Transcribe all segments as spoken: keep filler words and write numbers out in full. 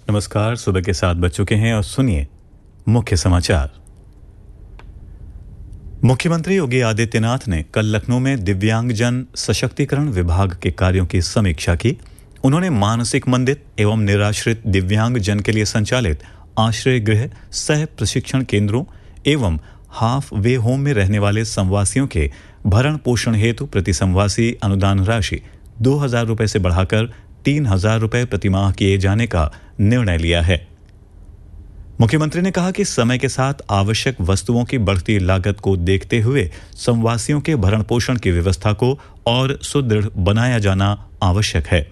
नमस्कार। सुबह के सात बज चुके हैं और सुनिए मुख्य समाचार। मुख्यमंत्री योगी आदित्यनाथ ने कल लखनऊ में दिव्यांगजन सशक्तिकरण विभाग के कार्यों की समीक्षा की। उन्होंने मानसिक मंदित एवं निराश्रित दिव्यांगजन के लिए संचालित आश्रय गृह, सह प्रशिक्षण केंद्रों एवं हाफ वे होम में रहने वाले संवासियों के भरण पोषण हेतु प्रति संवासी अनुदान राशि दो हजार रुपये से बढ़ाकर तीन हजार रुपये प्रतिमाह किए जाने का निर्णय लिया है। मुख्यमंत्री ने कहा कि समय के साथ आवश्यक वस्तुओं की बढ़ती लागत को देखते हुए संवासियों के भरण पोषण की व्यवस्था को और सुदृढ़ बनाया जाना आवश्यक है।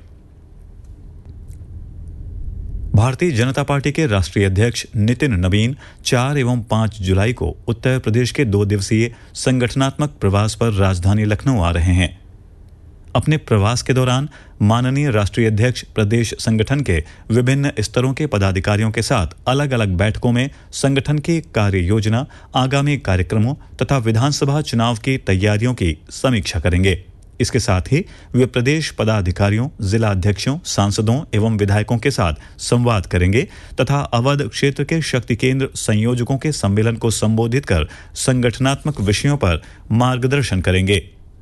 भारतीय जनता पार्टी के राष्ट्रीय अध्यक्ष नितिन नवीन चार एवं पाँच जुलाई को उत्तर प्रदेश के दो दिवसीय संगठनात्मक प्रवास पर राजधानी लखनऊ आ रहे हैं। अपने प्रवास के दौरान माननीय राष्ट्रीय अध्यक्ष प्रदेश संगठन के विभिन्न स्तरों के पदाधिकारियों के साथ अलग अलग बैठकों में संगठन की कार्य योजना, आगामी कार्यक्रमों तथा विधानसभा चुनाव की तैयारियों की समीक्षा करेंगे। इसके साथ ही वे प्रदेश पदाधिकारियों, जिला अध्यक्षों, सांसदों एवं विधायकों के साथ संवाद करेंगे तथा अवध क्षेत्र के शक्ति केंद्र संयोजकों के सम्मेलन को संबोधित कर संगठनात्मक विषयों पर मार्गदर्शन करेंगे।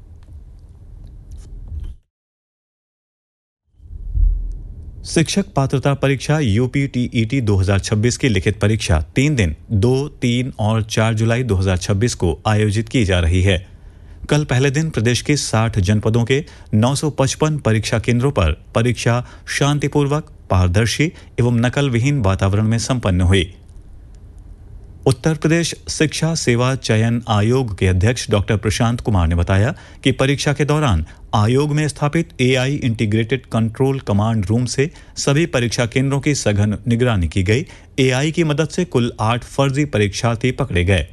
शिक्षक पात्रता परीक्षा यूपीटीईटी दो हजार छब्बीस की लिखित परीक्षा तीन दिन दो, तीन और चार जुलाई दो हजार छब्बीस को आयोजित की जा रही है। कल पहले दिन प्रदेश के साठ जनपदों के नौ सौ पचपन परीक्षा केंद्रों पर परीक्षा शांतिपूर्वक, पारदर्शी एवं नकल विहीन वातावरण में संपन्न हुई। उत्तर प्रदेश शिक्षा सेवा चयन आयोग के अध्यक्ष डॉक्टर प्रशांत कुमार ने बताया कि परीक्षा के दौरान आयोग में स्थापित AI integrated control command room से सभी परीक्षा केंद्रों की सघन निगरानी की गई। एआई की मदद से कुल आठ फर्जी परीक्षार्थी पकड़े गए।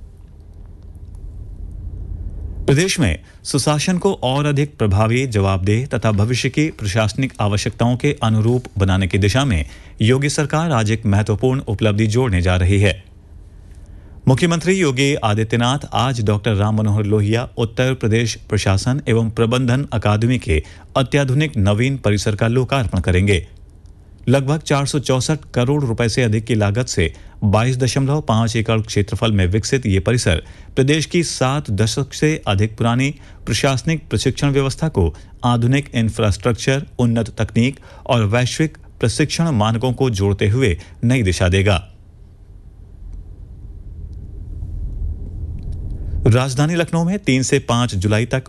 प्रदेश में सुशासन को और अधिक प्रभावी, जवाबदेह तथा भविष्य की प्रशासनिक आवश्यकताओं के अनुरूप बनाने की दिशा में योगी सरकार आज एक महत्वपूर्ण उपलब्धि जोड़ने जा रही है। मुख्यमंत्री योगी आदित्यनाथ आज डॉक्टर राम मनोहर लोहिया उत्तर प्रदेश प्रशासन एवं प्रबंधन अकादमी के अत्याधुनिक नवीन परिसर का लोकार्पण करेंगे। लगभग चार सौ चौसठ करोड़ रुपए से अधिक की लागत से बाईस दशमलव पाँच एकड़ क्षेत्रफल में विकसित ये परिसर प्रदेश की सात दशक से अधिक पुरानी प्रशासनिक प्रशिक्षण व्यवस्था को आधुनिक इंफ्रास्ट्रक्चर, उन्नत तकनीक और वैश्विक प्रशिक्षण मानकों को जोड़ते हुए नई दिशा देगा। राजधानी लखनऊ में तीन से पाँच जुलाई तक